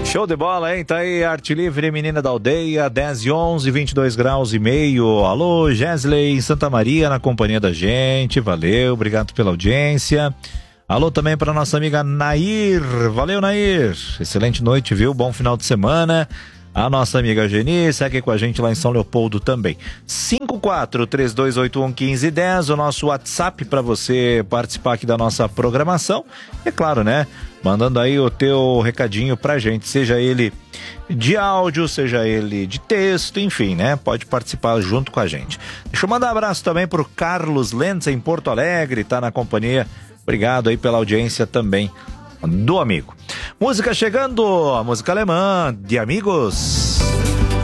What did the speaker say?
Show de bola, hein? Tá aí, Arte Livre, Menina da Aldeia, 10 e 11, 22 graus e meio. Alô, Gesley, em Santa Maria, na companhia da gente. Valeu, obrigado pela audiência. Alô também para nossa amiga Nair. Valeu, Nair. Excelente noite, viu? Bom final de semana. A nossa amiga Geni segue com a gente lá em São Leopoldo também. 54-3281-1510, o nosso WhatsApp para você participar aqui da nossa programação. E é claro, né? Mandando aí o teu recadinho pra gente, seja ele de áudio, seja ele de texto, enfim, né? Pode participar junto com a gente. Deixa eu mandar um abraço também pro Carlos Lentz em Porto Alegre, tá na companhia. Obrigado aí pela audiência também do amigo. Música chegando, a música alemã de Amigos.